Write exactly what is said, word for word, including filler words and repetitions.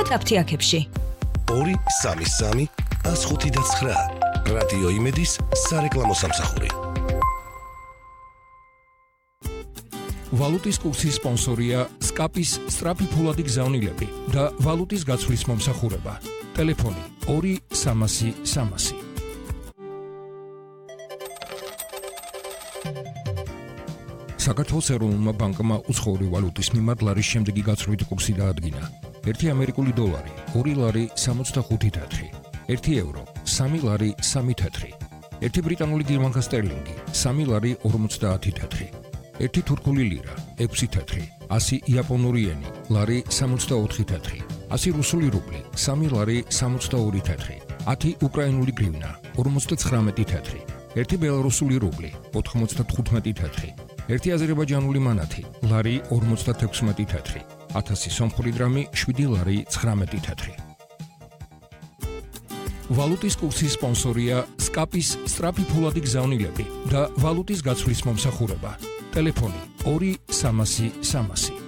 ნახეთ აფთიაქებში. ორი სამი სამი ას ხუთი და ცხრა. რადიო იმედის სარეკლამო სამსახური. ვალუტის კურსის სპონსორია სკაპის სწრაფი ფულადი გზავნილები და ვალუტის გაცვლის მომსახურება. ტელეფონი ორი სამასი სამასი. საქართველოს ეროვნულმა ბანკმა უცხოური ვალუტის მიმართ ლარის შემდეგი გაცვლითი კურსი დაადგინა. ერთი ამერიკული დოლარი ორი ლარი სამოცდახუთი თეთრი, ერთი ევრო სამი ლარი სამი თეთრი, ერთი ბრიტანული გირვანკა სტერლინგი სამი ლარი ორმოცდაათი თეთრი, ერთი თურქული ლირა ექვსი თეთრი, ასი იაპონური ენი ლარი სამოცდაოთხი თეთრი, ასი რუსული რუბლი სამი ლარი სამოცდაორი თეთრი, ათი უკრაინული გრივნა ორმოცდაცხრამეტი თეთრი, ერთი ბელარუსული რუბლი ოთხმოცდათხუთმეტი თეთრი, ერთი აზერბაიჯანული მანათი ლარი ორმოცდათექვსმეტი თეთრი, ათასი სომხური დრამი შვიდი ლარი ცხრამეტი თეთრი. ვალუტის კურსის სპონსორია სკაპის სწრაფი ფულადი გზავნილები და ვალუტის გაცვლის მომსახურება. ტელეფონი ორი სამასი სამასი.